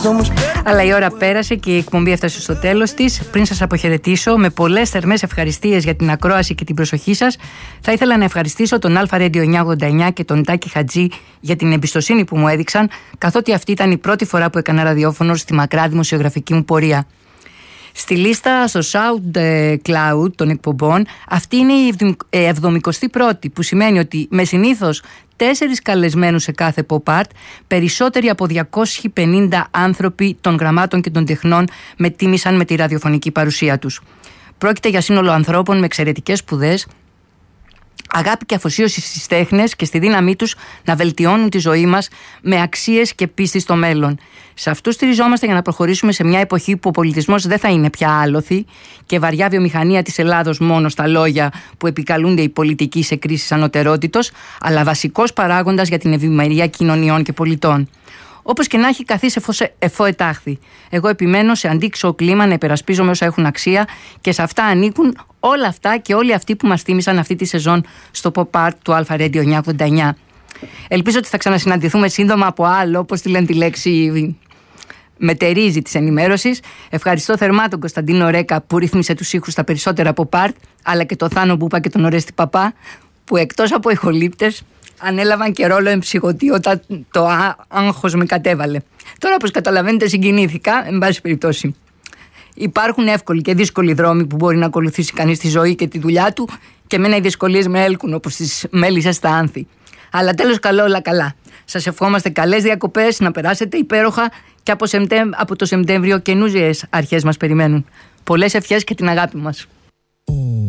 Αλλά η ώρα πέρασε και η εκπομπή έφτασε στο τέλος της. Πριν σας αποχαιρετήσω με πολλές θερμές ευχαριστίες για την ακρόαση και την προσοχή σας, θα ήθελα να ευχαριστήσω τον Αλφα Radio 989 και τον Τάκη Χατζή για την εμπιστοσύνη που μου έδειξαν, καθότι αυτή ήταν η πρώτη φορά που έκανα ραδιόφωνο στη μακρά δημοσιογραφική μου πορεία. Στη λίστα στο SoundCloud των εκπομπών, αυτή είναι η 71η, που σημαίνει ότι με συνήθως 4 καλεσμένους σε κάθε pop art, περισσότεροι από 250 άνθρωποι των γραμμάτων και των τεχνών με τίμησαν με τη ραδιοφωνική παρουσία τους. Πρόκειται για σύνολο ανθρώπων με εξαιρετικές σπουδές, αγάπη και αφοσίωση στις τέχνες και στη δύναμή τους να βελτιώνουν τη ζωή μας με αξίες και πίστη στο μέλλον. Σε αυτούς στηριζόμαστε για να προχωρήσουμε σε μια εποχή που ο πολιτισμός δεν θα είναι πια άλοθη και βαριά βιομηχανία της Ελλάδος μόνο στα λόγια που επικαλούνται οι πολιτικοί σε κρίσεις ανωτερότητος, αλλά βασικός παράγοντας για την ευημερία κοινωνιών και πολιτών. Όπως και να έχει, καθίσει εφό ετάχθη. Εγώ επιμένω σε αντίξωο κλίμα να υπερασπίζομαι όσα έχουν αξία και σε αυτά ανήκουν όλα αυτά και όλοι αυτοί που μας τίμησαν αυτή τη σεζόν στο Pop Art του Alpha Radio 989. Ελπίζω ότι θα ξανασυναντηθούμε σύντομα από άλλο, όπως τη λένε τη λέξη, μετερίζει της ενημέρωσης. Ευχαριστώ θερμά τον Κωνσταντίνο Ρέκα που ρύθμισε τους ήχους στα περισσότερα Pop Art, αλλά και το Θάνο Μπούπα και τον Ορέστη Παπά, που εκτός από ηχολήπτες ανέλαβαν και ρόλο εμψυχωτή όταν το άγχος με κατέβαλε. Τώρα, όπως καταλαβαίνετε, συγκινήθηκα, εν πάση περιπτώσει. Υπάρχουν εύκολοι και δύσκολοι δρόμοι που μπορεί να ακολουθήσει κανείς τη ζωή και τη δουλειά του, και εμένα οι δυσκολίες με έλκουν όπως τις μέλισσες στα άνθη. Αλλά τέλος καλό, όλα καλά. Σας ευχόμαστε καλές διακοπές, να περάσετε υπέροχα και από το Σεπτέμβριο καινούριες αρχές μας περιμένουν. Πολλές ευχές και την αγάπη μας.